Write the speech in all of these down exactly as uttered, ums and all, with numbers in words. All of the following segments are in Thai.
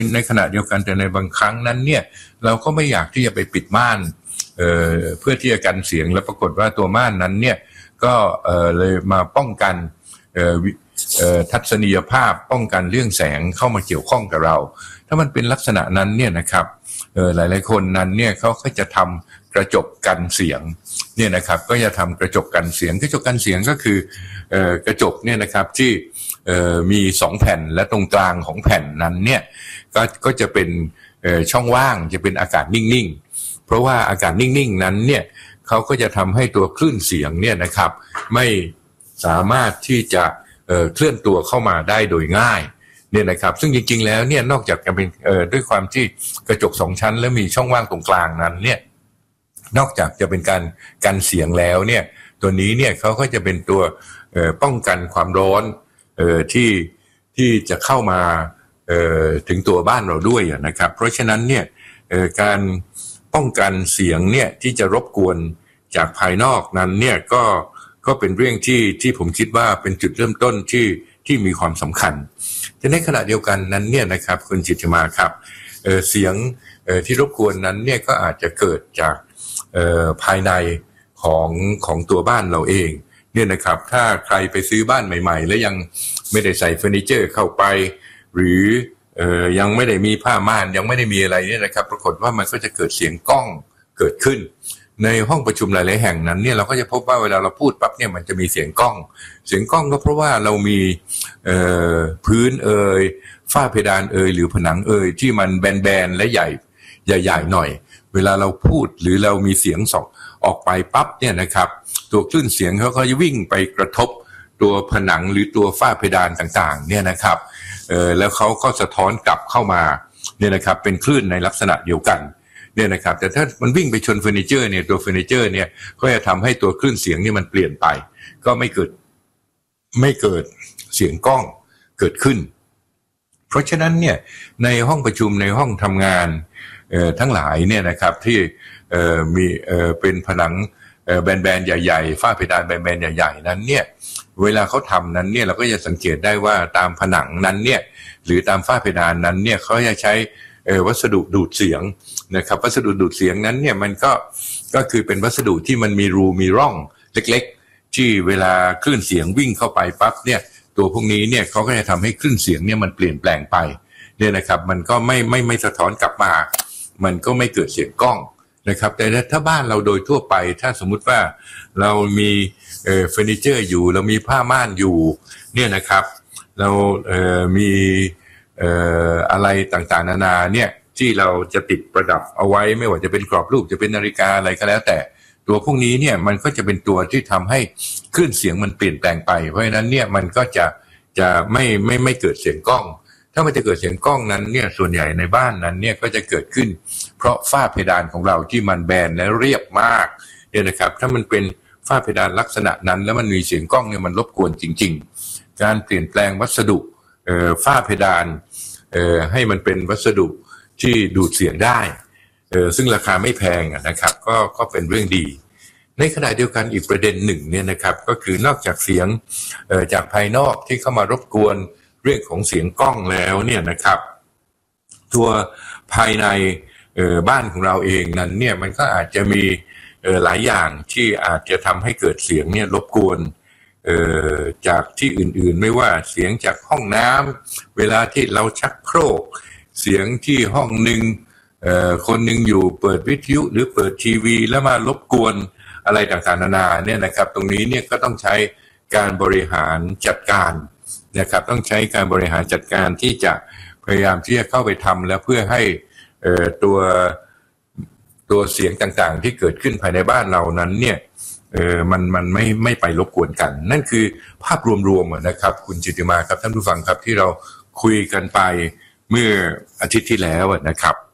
ในขณะเดียวกันแต่ในบางครั้งนั้นเนี่ยเราก็ไม่อยากที่จะไปปิดม่านเอ่อเพื่อที่จะกันเสียงแล้วปรากฏว่าตัวม่านนั้นเนี่ยก็เอ่อเลยมาป้องกันเอ่อเอ่อทัศนียภาพป้องกันเรื่องแสงเข้ามาเกี่ยวข้องกับเราถ้ามันเป็นลักษณะนั้นเนี่ยนะครับเอ่อหลายๆคนนั้นเนี่ยเขาก็จะทำกระจกกันเสียงเนี่ยนะครับก็จะทำกระจกกันเสียงกระจกกันเสียงก็คือเอ่อกระจกเนี่ยนะครับที่เอ่อมีสองแผ่นและตรงกลางของแผ่นนั้นเนี่ยก็ก็จะเป็นเอ่อช่องว่างจะเป็นอากาศนิ่งๆเพราะว่าอากาศนิ่งๆนั้นเนี่ยเขาก็จะทำให้ตัวคลื่นเสียงเนี่ยนะครับไม่สามารถที่จะเอ่อเคลื่อนตัวเข้ามาได้โดยง่ายเนี่ยนะครับซึ่งจริงๆแล้วเนี่ยนอกจากจะเป็นเอ่อด้วยความที่กระจกสองชั้นแล้วมีช่องว่างตรงกลางนั้นเนี่ยนอกจากจะเป็นการกันเสียงแล้วเนี่ยตัวนี้เนี่ยเขาก็จะเป็นตัวเอ่อป้องกันความร้อนเอ่อที่ที่จะเข้ามาเอ่อถึงตัวบ้านเราด้วยนะครับเพราะฉะนั้นเนี่ยเอ่อการป้องกันเสียงเนี่ยที่จะรบกวนจากภายนอกนั้นเนี่ยก็ก็เป็นเรื่องที่ที่ผมคิดว่าเป็นจุดเริ่มต้นที่ที่มีความสำคัญแต่ในขณะเดียวกันนั้นเนี่ยนะครับคุณจิตติมาครับเอ่อเสียงเอ่อที่รบกวนนั้นเนี่ยก็อาจจะเกิดจากเอ่อภายในของของตัวบ้านเราเองเนี่ยนะครับถ้าใครไปซื้อบ้านใหม่ๆแล้วยังไม่ได้ใส่เฟอร์นิเจอร์เข้าไปหรือเอ่อยังไม่ได้มีผ้าม่านยังไม่ได้มีอะไรเนี่ยนะครับปรากฏว่ามันก็จะเกิดเสียงก้องเกิดขึ้นในห้องประชุมหลายๆแห่งนั้นเนี่ยเราก็จะพบว่าเวลาเราพูดปั๊บเนี่ยมันจะมีเสียงก้องเสียงก้องก็เพราะว่าเรามีเอ่อพื้นเอ่ยฝ้าเพดานเอ่ยหรือผนังเอ่ยที่มันแบนๆและใหญ่ใหญ่ๆหน่อยเวลาเราพูดหรือเรามีเสียงส่องออกไปปั๊บเนี่ยนะครับตัวคลื่นเสียงเขาก็จะวิ่งไปกระทบตัวผนังหรือตัวฝ้าเพดานต่างๆเนี่ยนะครับเอ่อแล้วเขาก็สะท้อนกลับเข้ามาเนี่ยนะครับเป็นคลื่นในลักษณะเดียวกันเนี่ยนะครับแต่ถ้ามันวิ่งไปชนเฟอร์นิเจอร์เนี่ยตัวเฟอร์นิเจอร์เนี่ยก็จะทำให้ตัวคลื่นเสียงนี่มันเปลี่ยนไปก็ไม่เกิดไม่เกิดเสียงก้องเกิดขึ้นเพราะฉะนั้นเนี่ยในห้องประชุมในห้องทำงานเอ่อทั้งหลายเนี่ยนะครับที่เอ่อมีเอ่อเป็นผนังเอ่อแบนๆใหญ่ๆฝ้าเพดานแบนๆใหญ่ๆนั้นเนี่ยเวลาเขาทำนั้นเนี่ยเราก็จะสังเกตได้ว่าตามผนังนั้นเนี่ยหรือตามฝ้าเพดานนั้นเนี่ยเขาจะใช้เอ่อวัสดุดูดเสียงนะครับวัสดุดูดเสียงนั้นเนี่ยมันก็ก็คือเป็นวัสดุที่มันมีรูมีร่องเล็กๆที่เวลาคลื่นเสียงวิ่งเข้าไปปั๊บเนี่ยตัวพวกนี้เนี่ยเขาก็จะทำให้คลื่นเสียงเนี่ยมันเปลี่ยนแปลงไปเนี่ยนะครับมันก็ไม่ไม่ไม่สะท้อนกลับมามันก็ไม่เกิดเสียงก้องนะครับแต่ถ้าบ้านเราโดยทั่วไปถ้าสมมุติว่าเรามีเอ่อเฟอร์นิเจอร์อยู่เรามีผ้าม่านอยู่เนี่ยนะครับเราเอ่อมีเอ่ออะไรต่างๆนานาเนี่ยที่เราจะติดประดับเอาไว้ไม่ว่าจะเป็นกรอบรูปจะเป็นนาฬิกาอะไรก็แล้วแต่ตัวพวกนี้เนี่ยมันก็จะเป็นตัวที่ทำให้คลื่นเสียงมันเปลี่ยนแปลงไปเพราะฉะนั้นเนี่ยมันก็จะจะไม่ไม่ไม่เกิดเสียงก้องถ้ามันจะเกิดเสียงก้องนั้นเนี่ยส่วนใหญ่ในบ้านนั้นเนี่ยก็จะเกิดขึ้นเพราะฝ้าเพดานของเราที่มันแบนและเรียบมากเนี่ยนะครับถ้ามันเป็นฝ้าเพดานลักษณะนั้นแล้วมันมีเสียงก้องเนี่ยมันรบกวนจริงๆการเปลี่ยนแปลงวัสดุเอ่อฝ้าเพดานเอ่อให้มันเป็นวัสดุที่ดูดเสียงได้เอ่อซึ่งราคาไม่แพงนะครับก็ก็เป็นเรื่องดีในขณะเดียวกันอีกประเด็นหนึ่งเนี่ยนะครับก็คือนอกจากเสียงเอ่อจากภายนอกที่เข้ามารบกวนเรื่องของเสียงก้องแล้วเนี่ยนะครับตัวภายในเอ่อบ้านของเราเองนั้นเนี่ยมันก็อาจจะมีเอ่อหลายอย่างที่อาจจะทำให้เกิดเสียงเนี่ยรบกวนเอ่อจากที่อื่นๆไม่ว่าเสียงจากห้องน้ำเวลาที่เราชักโครกเสียงที่ห้องนึงเอ่อคนนึงอยู่เปิดวิทยุหรือเปิดทีวีแล้วมารบกวนอะไรต่างๆนานาเนี่ยนะครับตรงนี้เนี่ยก็ต้องใช้การบริหารจัดการนะครับต้องใช้การบริหารจัดการที่จะพยายามที่จะเข้าไปทำแล้วเพื่อให้เอ่อตัวตัวเสียงต่างๆที่เกิดขึ้นภายในบ้านเรานั้นเนี่ยเอ่อมันมันไม่ไม่ไปรบกวนกันนั่นคือภาพรวมๆนะครับคุณจิตติมาครับท่านผู้ฟังครับที่เราคุยกันไปเมื่ออาทิตย์ที่แล้วนะครับ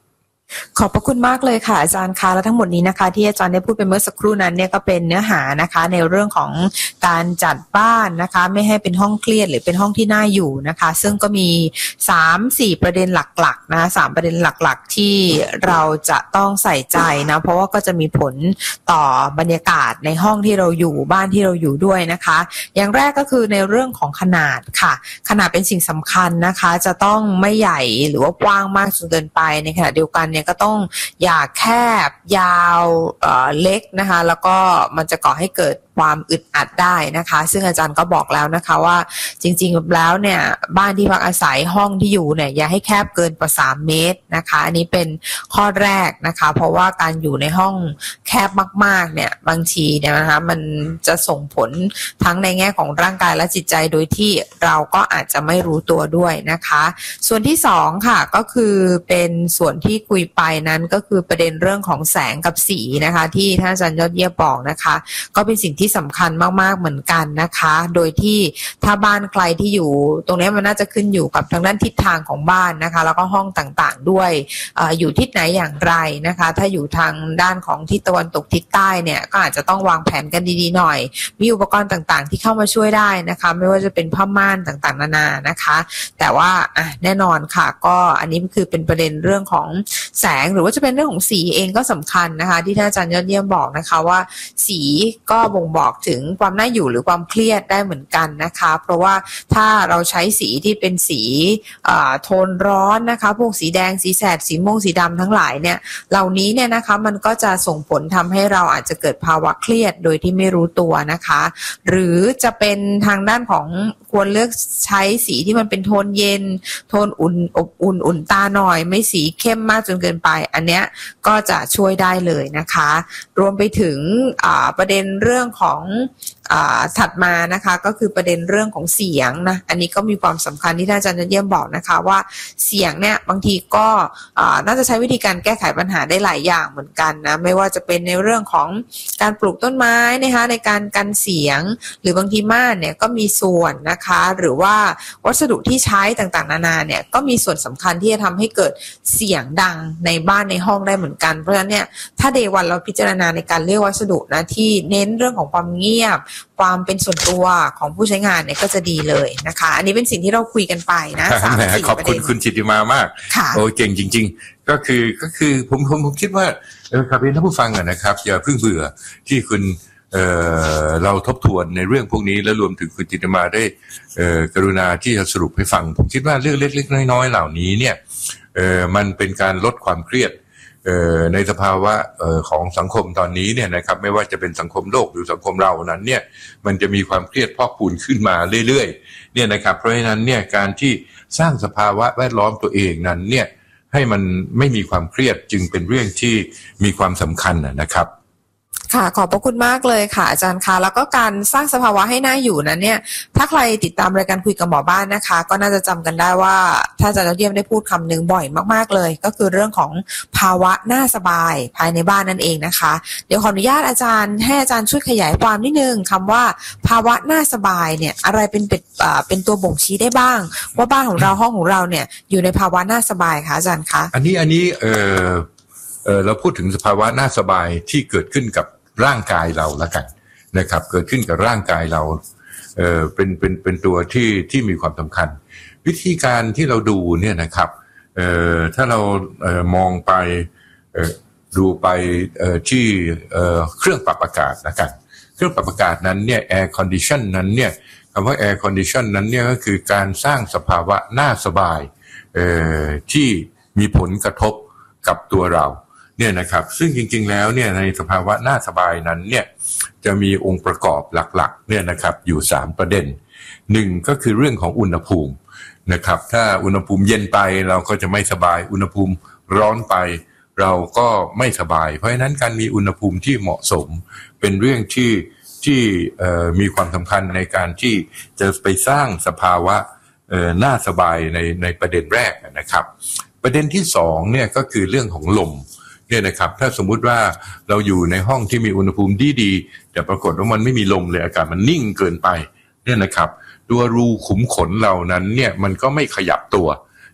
ขอบพระคุณมากเลยค่ะอาจารย์คะและทั้งหมดนี้นะคะที่อาจารย์ได้พูดไปเมื่อสักครู่นั้นเนี่ยก็เป็นเนื้อหานะคะในเรื่องของการจัดบ้านนะคะไม่ให้เป็นห้องเครียดหรือเป็นห้องที่น่าอยู่นะคะซึ่งก็มี สามถึงสี่ ประเด็นหลักๆนะสามประเด็นหลักๆที่เราจะต้องใส่ใจนะเพราะว่าก็จะมีผลต่อบรรยากาศในห้องที่เราอยู่บ้านที่เราอยู่ด้วยนะคะอย่างแรกก็คือในเรื่องของขนาดค่ะขนาดเป็นสิ่งสำคัญนะคะจะต้องไม่ใหญ่หรือว่ากว้างมากจนเกินไปในขณะเดียวกันเนี่ยก็ต้องอย่าแคบยาวเอ่อเล็กนะคะแล้วก็มันจะก่อให้เกิดความอึดอัดได้นะคะซึ่งอาจารย์ก็บอกแล้วนะคะว่าจริงๆแล้วเนี่ยบ้านที่พักอาศัยห้องที่อยู่เนี่ยอย่าให้แคบเกินกว่าสามเมตรนะคะอันนี้เป็นข้อแรกนะคะเพราะว่าการอยู่ในห้องแคบมากๆเนี่ยบางทีเนี่ยนะคะมันจะส่งผลทั้งในแง่ของร่างกายและจิตใจโดยที่เราก็อาจจะไม่รู้ตัวด้วยนะคะส่วนที่สองค่ะก็คือเป็นส่วนที่คุยไปนั้นก็คือประเด็นเรื่องของแสงกับสีนะคะที่ท่านอาจารย์ยอดเยี่ยมบอกนะคะก็เป็นสิ่งที่สำคัญมากๆเหมือนกันนะคะโดยที่ถ้าบ้านใครที่อยู่ตรงนี้มันน่าจะขึ้นอยู่กับทางด้านทิศทางของบ้านนะคะแล้วก็ห้องต่างๆด้วย อ, อยู่ทิศไหนอย่างไรนะคะถ้าอยู่ทางด้านของทิศตะวันตกทิศใต้เนี่ยก็อาจจะต้องวางแผนกันดีๆหน่อยมีอุปกรณ์ต่างๆที่เข้ามาช่วยได้นะคะไม่ว่าจะเป็นผ้าม่านต่างๆนานานะคะแต่ว่าอ่ะแน่นอนค่ะก็อันนี้คือเป็นประเด็นเรื่องของแสงหรือว่าจะเป็นเรื่องของสีเองก็สำคัญนะคะที่ท่านอาจารย์ยอดเยี่ยมบอกนะคะว่าสีก็บ่งบอกถึงความน่าอยู่หรือความเครียดได้เหมือนกันนะคะเพราะว่าถ้าเราใช้สีที่เป็นสีโทนร้อนนะคะพวกสีแดงสีแสดสีม่วงสีดำทั้งหลายเนี่ยเหล่านี้เนี่ยนะคะมันก็จะส่งผลทำให้เราอาจจะเกิดภาวะเครียดโดยที่ไม่รู้ตัวนะคะหรือจะเป็นทางด้านของควรเลือกใช้สีที่มันเป็นโทนเย็นโทนอุ่นอบอุ่นอุ่นตาหน่อยไม่สีเข้มมากจนเกินไปอันเนี้ยก็จะช่วยได้เลยนะคะรวมไปถึงประเด็นเรื่องของถัดมานะคะก็คือประเด็นเรื่องของเสียงนะอันนี้ก็มีความสำคัญที่ท่านอาจารย์เยี่ยมบอกนะคะว่าเสียงเนี่ยบางทีก็น่าจะใช้วิธีการแก้ไขปัญหาได้หลายอย่างเหมือนกันนะไม่ว่าจะเป็นในเรื่องของการปลูกต้นไม้นะคะในการกันเสียงหรือบางทีม่านเนี่ยก็มีส่วนนะคะหรือว่าวัสดุที่ใช้ต่างๆนานาเนี่ยก็มีส่วนสำคัญที่จะทำให้เกิดเสียงดังในบ้านในห้องได้เหมือนกันเพราะฉะนั้นเนี่ยถ้าเดวันเราพิจารณาในการเลือกวัสดุนะที่เน้นเรื่องของความเงียบความเป็นส่วนตัวของผู้ใช้งานเนี่ยก็จะดีเลยนะคะอันนี้เป็นสิ่งที่เราคุยกันไปนะสามสี่ประเด็นขอบคุณคุณจิตติมามากโอ้เก่งจริงๆก็คือก็คือผมผมผมคิดว่าเออครับเรียนท่านผู้ฟังอ่ะนะครับอย่าเพิ่งเบื่อที่คุณเอ่อเราทบทวนในเรื่องพวกนี้และรวมถึงคุณจิตติมาได้เอ่อกรุณาที่จะสรุปให้ฟังผมคิดว่าเรื่องเล็กๆน้อยๆเหล่านี้เนี่ยเอ่อมันเป็นการลดความเครียดในสภาวะของสังคมตอนนี้เนี่ยนะครับไม่ว่าจะเป็นสังคมโลกหรือสังคมเรานั้นเนี่ยมันจะมีความเครียดพอกพูนขึ้นมาเรื่อยๆเนี่ยนะครับเพราะฉะนั้นเนี่ยการที่สร้างสภาวะแวดล้อมตัวเองนั้นเนี่ยให้มันไม่มีความเครียดจึงเป็นเรื่องที่มีความสำคัญนะครับค่ะขอบพระคุณมากเลยค่ะอาจารย์คะแล้วก็การสร้างสภาวะให้น่าอยู่นั้นเนี่ยถ้าใครติดตามรายการคุยกับหมอบ้านนะคะก็น่าจะจำกันได้ว่าถ้าอาจารย์ยอดเยี่ยมได้พูดคำหนึ่งบ่อยมากๆเลยก็คือเรื่องของภาวะน่าสบายภายในบ้านนั่นเองนะคะเดี๋ยวขออนุญาตอาจารย์ให้อาจารย์ช่วยขยายความนิดนึงคำว่าภาวะน่าสบายเนี่ยอะไรเป็นเป็นเป็นตัวบ่งชี้ได้บ้างว่าบ้านของเราห้องของเราเนี่ยอยู่ในภาวะน่าสบายคะอาจารย์คะอันนี้อันนี้เออเออเราพูดถึงสภาวะน่าสบายที่เกิดขึ้นกับร่างกายเราละกันนะครับเกิดขึ้นกับร่างกายเราเอ่อเป็นเป็นเป็นตัวที่ที่มีความสำคัญวิธีการที่เราดูเนี่ยนะครับเอ่อถ้าเราเอ่อมองไปเอ่อดูไปเอ่อที่เอ่อเครื่องปรับอากาศละกันเครื่องปรับอากาศนั้นเนี่ย air condition นั้นเนี่ยคำว่า air condition นั้นเนี่ยก็คือการสร้างสภาวะน่าสบายเอ่อที่มีผลกระทบกับตัวเราเนี่ยนะครับซึ่งจริงๆแล้วเนี่ยในสภาวะน่าสบายนั้นเนี่ยจะมีองค์ประกอบหลักๆเนี่ยนะครับอยู่สามประเด็นหนึ่งก็คือเรื่องของอุณหภูมินะครับถ้าอุณหภูมิเย็นไปเราก็จะไม่สบายอุณหภูมิร้อนไปเราก็ไม่สบายเพราะฉะนั้นการมีอุณหภูมิที่เหมาะสมเป็นเรื่องที่ที่เอ่อมีความสำคัญในการที่จะไปสร้างสภาวะเอ่อน่าสบายในในประเด็นแรกนะครับประเด็นที่สองเนี่ยก็คือเรื่องของลมเนี่ยนะครับถ้าสมมุติว่าเราอยู่ในห้องที่มีอุณหภูมิดีๆแต่ปรากฏว่ามันไม่มีลมเลยอากาศมันนิ่งเกินไปเนี่ยนะครับตัวรูขุมขนเหล่านั้นเนี่ยมันก็ไม่ขยับตัว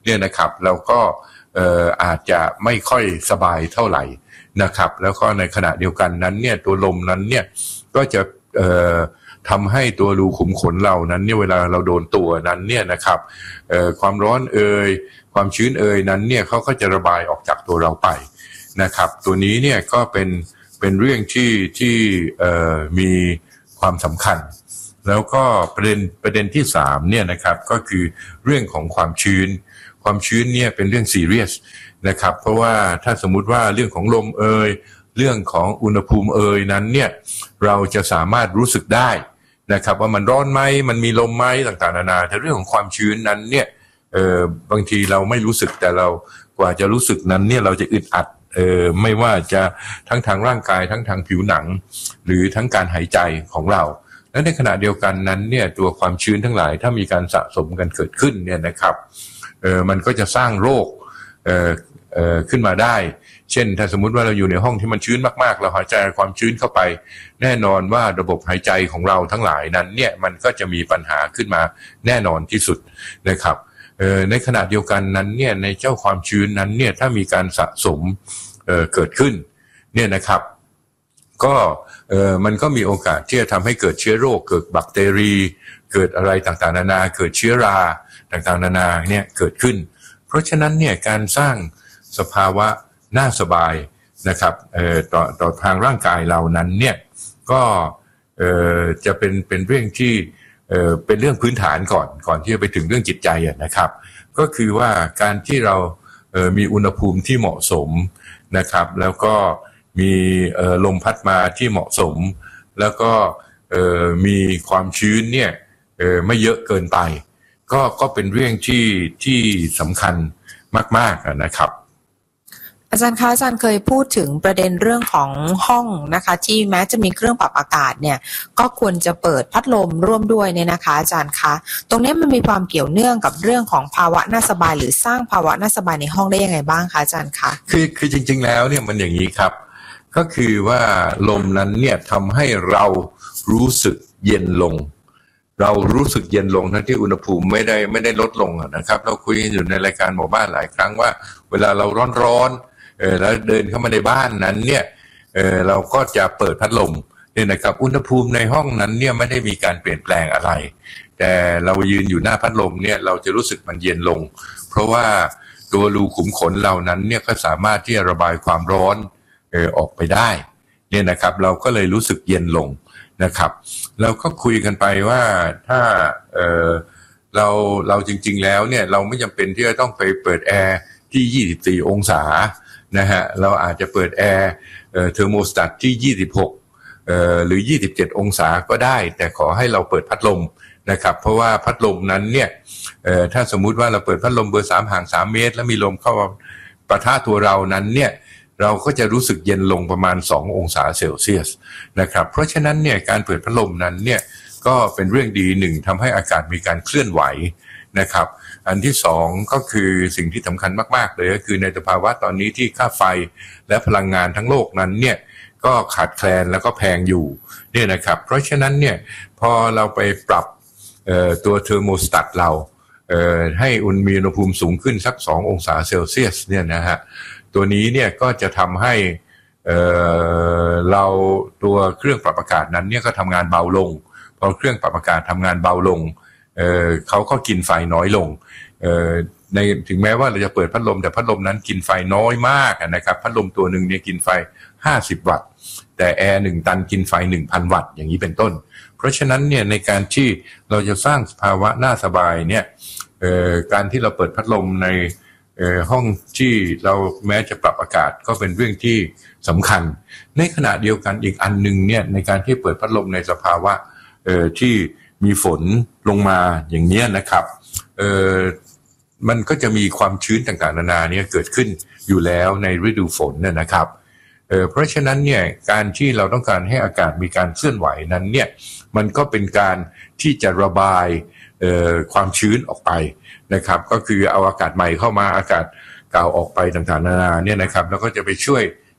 เนี่ยนะครับแล้วก็เอ่ออาจจะไม่ค่อยสบายเท่าไหร่นะครับแล้วก็ในขณะเดียวกันนั้นเนี่ยตัวลมนั้นเนี่ยก็จะเอ่อทำให้ตัวรูขุมขนเรานั้นเนี่ยเวลาเราโดนตัวนั้นเนี่ยนะครับเอ่อความร้อนเอ่ยความชื้นเอ่ยนั้นเนี่ยเขาก็จะระบายออกจากตัวเราไปนะครับตัวนี้เนี่ยก็เป็นเป็นเรื่องที่ที่เอ่อมีความสำคัญแล้วก็ประเด็นประเด็นที่สามเนี่ยนะครับก็คือเรื่องของความชื้นความชื้นเนี่ยเป็นเรื่องซีเรียสนะครับเพราะว่าถ้าสมมุติว่าเรื่องของลมเอ่ยเรื่องของอุณหภูมิเอ่ยนั้นเนี่ยเราจะสามารถรู้สึกได้นะครับว่ามันร้อนไหมมันมีลมไหมต่างๆนานาแต่เรื่องของความชื้นนั้นเนี่ยเอ่อบางทีเราไม่รู้สึกแต่เรากว่าจะรู้สึกนั้นเนี่ยเราจะอึดอัดเอ่อไม่ว่าจะทั้งทางร่างกายทั้งทางผิวหนังหรือทั้งการหายใจของเราและในขณะเดียวกันนั้นเนี่ยตัวความชื้นทั้งหลายถ้ามีการสะสมกันเกิดขึ้นเนี่ยนะครับเอ่อมันก็จะสร้างโรคเอ่อเอ่อขึ้นมาได้เช่นถ้าสมมุติว่าเราอยู่ในห้องที่มันชื้นมากๆเราหายใจความชื้นเข้าไปแน่นอนว่าระบบหายใจของเราทั้งหลายนั้นเนี่ยมันก็จะมีปัญหาขึ้นมาแน่นอนที่สุดนะครับเอ่อในขณะเดียวกันนั้นเนี่ยในเจ้าความชื้นนั้นเนี่ยถ้ามีการสะสมเอ่อเกิดขึ้นเนี่ยนะครับก็เอ่อมันก็มีโอกาสที่จะทำให้เกิดเชื้อโรคเกิดแบคทีเรียเกิดอะไรต่างๆนานาเกิดเชื้อราต่างๆนานาเนี่ยเกิดขึ้นเพราะฉะนั้นเนี่ยการสร้างสภาวะน่าสบายนะครับเอ่อต่อต่อทางร่างกายเรานั้นเนี่ยก็เอ่อจะเป็นเป็นเรื่องที่เอ่อเป็นเรื่องพื้นฐานก่อนก่อนที่จะไปถึงเรื่องจิตใจอ่ะนะครับก็คือว่าการที่เราเอ่อมีอุณหภูมิที่เหมาะสมนะครับแล้วก็มีเอ่อลมพัดมาที่เหมาะสมแล้วก็เอ่อมีความชื้นเนี่ยเอ่อไม่เยอะเกินไปก็ก็เป็นเรื่องที่ที่สำคัญมากๆนะครับอาจารย์คะอาจารย์เคยพูดถึงประเด็นเรื่องของห้องนะคะที่แม้จะมีเครื่องปรับอากาศเนี่ยก็ควรจะเปิดพัดลมร่วมด้วยเนี่ยนะคะอาจารย์คะตรงนี้มันมีความเกี่ยวเนื่องกับเรื่องของภาวะน่าสบายหรือสร้างภาวะน่าสบายในห้องได้ยังไงบ้างคะอาจารย์คะคือคือจริงๆแล้วเนี่ยมันอย่างนี้ครับก็คือว่าลมนั้นเนี่ยทำให้เรารู้สึกเย็นลงเรารู้สึกเย็นลงทั้งที่อุณหภูมิไม่ได้ไม่ได้ลดลงนะครับเราคุยอยู่ในรายการหมู่บ้านหลายครั้งว่าเวลาเราร้อนๆเออแล้วเดินเข้ามาในบ้านนั้นเนี่ยเออเราก็จะเปิดพัดลมเนี่ยนะครับอุณหภูมิในห้องนั้นเนี่ยไม่ได้มีการเปลี่ยนแปลงอะไรแต่เรายืนอยู่หน้าพัดลมเนี่ยเราจะรู้สึกมันเย็นลงเพราะว่าตัวรูขุมขนเหล่านั้นเนี่ยก็สามารถที่จะระบายความร้อนเออออกไปได้เนี่ยนะครับเราก็เลยรู้สึกเย็นลงนะครับเราก็คุยกันไปว่าถ้าเออเราเราจริงๆแล้วเนี่ยเราไม่จำเป็นที่จะต้องไปเปิดแอร์ที่ยี่สิบสี่องศานะฮะเราอาจจะเปิดแอร์เอ่อเทอร์โมสแตทที่ยี่สิบหกเอ่อหรือยี่สิบเจ็ดองศาก็ได้แต่ขอให้เราเปิดพัดลมนะครับเพราะว่าพัดลมนั้นเนี่ยเอ่อถ้าสมมุติว่าเราเปิดพัดลมเบอร์สามห่างสามเมตรแล้วมีลมเข้าปะทะตัวเรานั้นเนี่ยเราก็จะรู้สึกเย็นลงประมาณสององศาเซลเซียสนะครับเพราะฉะนั้นเนี่ยการเปิดพัดลมนั้นเนี่ยก็เป็นเรื่องดีหนึ่งทำให้อากาศมีการเคลื่อนไหวนะครับอันที่สองก็คือสิ่งที่สำคัญมากๆเลยก็คือในสภาวะตอนนี้ที่ค่าไฟและพลังงานทั้งโลกนั้นเนี่ยก็ขาดแคลนแล้วก็แพงอยู่เนี่ยนะครับเพราะฉะนั้นเนี่ยพอเราไปปรับเอ่อตัวเทอร์โมสแตทเราเอ่อให้อุณหมีอุณหภูมิสูงขึ้นสักสององศาเซลเซียสเนี่ยนะฮะตัวนี้เนี่ยก็จะทำให้เอ่อเราตัวเครื่องปรับอากาศนั้นเนี่ยก็ทำงานเบาลงพอเครื่องปรับอากาศทำงานเบาลงเอ่อเขาก็กินไฟน้อยลงเอ่อในถึงแม้ว่าเราจะเปิดพัดลมแต่พัดลมนั้นกินไฟน้อยมากนะครับพัดลมตัวหนึ่งเนี่ยกินไฟห้าสิบวัตต์แต่แอร์หนึ่งตันกินไฟ หนึ่งพัน วัตต์อย่างนี้เป็นต้นเพราะฉะนั้นเนี่ยในการที่เราจะสร้างสภาวะน่าสบายเนี่ยเอ่อการที่เราเปิดพัดลมในเอ่อห้องที่เราแม้จะปรับอากาศก็เป็นเรื่องที่สำคัญในขณะเดียวกันอีกอันนึงเนี่ยในการที่เปิดพัดลมในสภาวะเอ่อที่มีฝนลงมาอย่างนี้นะครับเอ่อมันก็จะมีความชื้นต่างๆนานาเนี่ยเกิดขึ้นอยู่แล้วในฤดูฝนเนี่ยนะครับเอ่อเพราะฉะนั้นเนี่ยการที่เราต้องการให้อากาศมีการเคลื่อนไหวนั้นเนี่ยมันก็เป็นการที่จะระบายเอ่อความชื้นออกไปนะครับก็คือเอาอากาศใหม่เข้ามาอากาศเก่าออกไปต่างๆนานาเนี่ยนะครับแล้วก็จะไปช่วย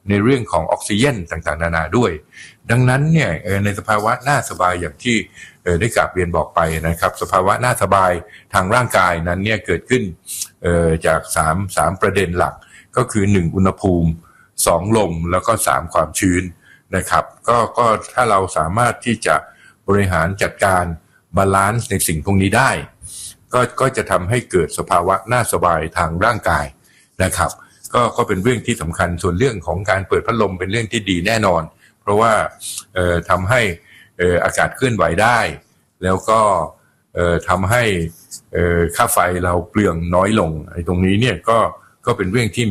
ในเรื่องของออกซิเจนต่างๆนานาด้วยดังนั้นเนี่ยในสภาวะน่าสบายอย่างที่ได้กราบเรียนบอกไปนะครับสภาวะน่าสบายทางร่างกายนั้นเนี่ยเกิดขึ้นจากสาม สามประเด็นหลักก็คือหนึ่งอุณหภูมิสองลมแล้วก็สามความชื้นนะครับก็ก็ถ้าเราสามารถที่จะบริหารจัดการบาลานซ์ในสิ่งพวกนี้ได้ก็ก็จะทำให้เกิดสภาวะน่าสบายทางร่างกายนะครับก็ก็เป็นเรื่องที่สำคัญส่วนเรื่องของการเปิดพัดลมเป็นเรื่องที่ดีแน่นอนเพราะว่าเอ่อทำให้เอ่ออากาศเคลื่อนไหวได้แล้วก็เอ่อทำให้เอ่อค่าไฟเราเปลืองน้อยลงไอ้ตรงนี้เนี่ยก็ก็เป็นเรื่องที่